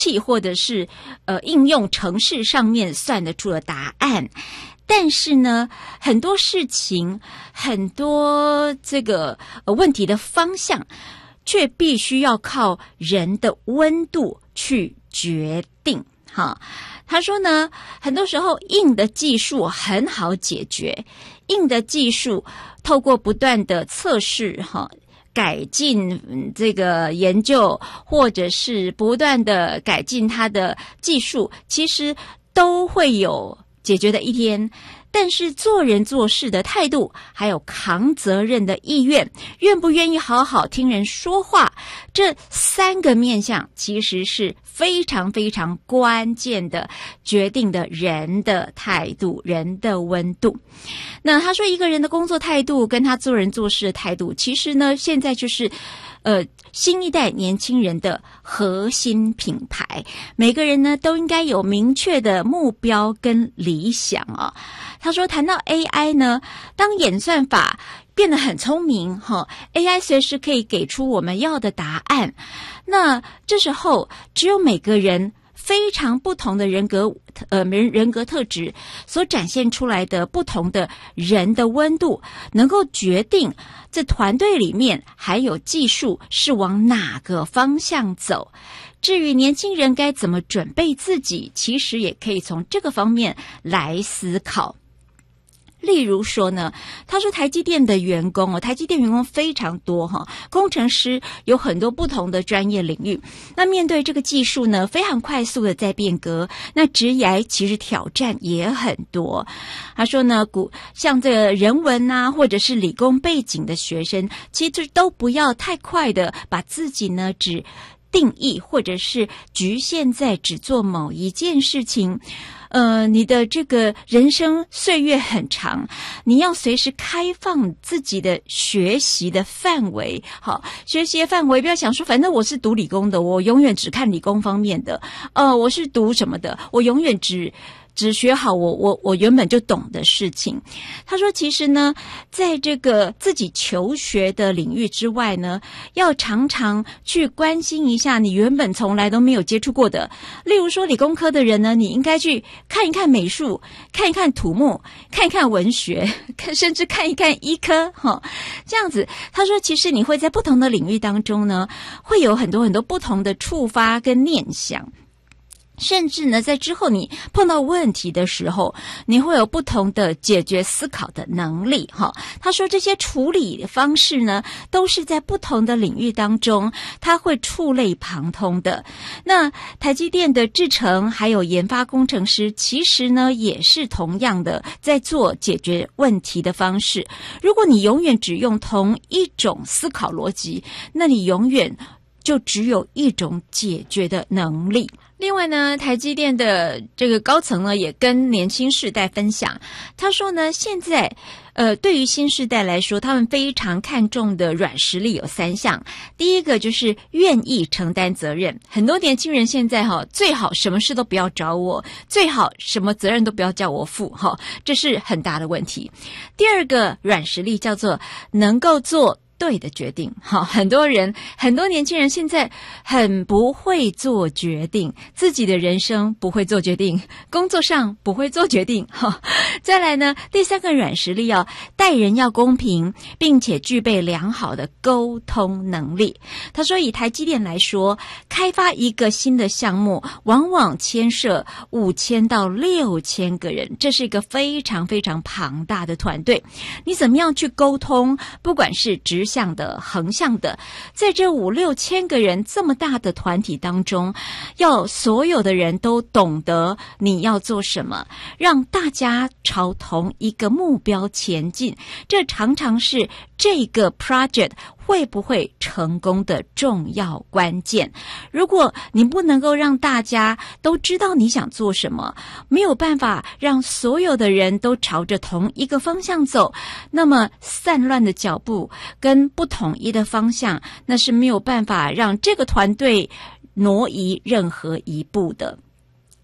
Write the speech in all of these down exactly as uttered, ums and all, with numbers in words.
器或者是呃应用程式上面算得出的答案。但是呢，很多事情，很多这个、呃、问题的方向，却必须要靠人的温度去决定。哈，他说呢，很多时候硬的技术很好解决，硬的技术透过不断的测试，哈。改进这个研究，或者是不断的改进它的技术，其实都会有解决的一天。但是做人做事的态度，还有扛责任的意愿，愿不愿意好好听人说话，这三个面向其实是非常非常关键的，决定的人的态度，人的温度。那他说一个人的工作态度跟他做人做事的态度，其实呢现在就是呃新一代年轻人的核心品牌。每个人呢都应该有明确的目标跟理想啊。他说谈到 A I 呢，当演算法变得很聪明哈 ，A I 随时可以给出我们要的答案。那这时候只有每个人非常不同的人格呃人人格特质所展现出来的不同的人的温度，能够决定这团队里面还有技术是往哪个方向走。至于年轻人该怎么准备自己，其实也可以从这个方面来思考。例如说呢，他说台积电的员工哦，台积电员工非常多哈，工程师有很多不同的专业领域。那面对这个技术呢，非常快速的在变革，那职涯其实挑战也很多。他说呢，古像这个人文啊，或者是理工背景的学生，其实都不要太快的把自己呢只定义或者是局限在只做某一件事情。呃，你的这个人生岁月很长，你要随时开放自己的学习的范围。好，学习的范围不要想说，反正我是读理工的，我永远只看理工方面的。呃，我是读什么的，我永远只只学好我我我原本就懂的事情。他说其实呢，在这个自己求学的领域之外呢，要常常去关心一下你原本从来都没有接触过的。例如说理工科的人呢，你应该去看一看美术，看一看土木，看一看文学，看甚至看一看医科哈。这样子他说其实你会在不同的领域当中呢，会有很多很多不同的触发跟念想。甚至呢，在之后你碰到问题的时候，你会有不同的解决思考的能力哈。他说这些处理方式呢，都是在不同的领域当中，他会触类旁通的。那台积电的制程还有研发工程师，其实呢也是同样的在做解决问题的方式。如果你永远只用同一种思考逻辑，那你永远就只有一种解决的能力。另外呢，台积电的这个高层呢，也跟年轻世代分享，他说呢，现在呃，对于新世代来说，他们非常看重的软实力有三项。第一个就是愿意承担责任，很多年轻人现在哈，最好什么事都不要找我，最好什么责任都不要叫我负哈，这是很大的问题。第二个软实力叫做能够做对的决定。好，很多人很多年轻人现在很不会做决定，自己的人生不会做决定，工作上不会做决定。好，再来呢，第三个软实力要待人要公平，并且具备良好的沟通能力。他说以台积电来说，开发一个新的项目往往牵涉五千到六千个人，这是一个非常非常庞大的团队。你怎么样去沟通，不管是直向的横向的，在这五六千个人这么大的团体当中，要所有的人都懂得你要做什么，让大家朝同一个目标前进，这常常是这个 project 会不会成功的重要关键。如果你不能够让大家都知道你想做什么，没有办法让所有的人都朝着同一个方向走，那么散乱的脚步跟不统一的方向，那是没有办法让这个团队挪移任何一步的。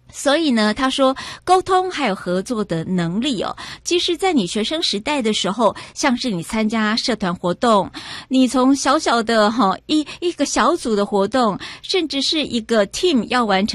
所以呢，他说沟通还有合作的能力哦，其实在你学生时代的时候，像是你参加社团活动，你从小小的哈一一个小组的活动，甚至是一个 team 要完成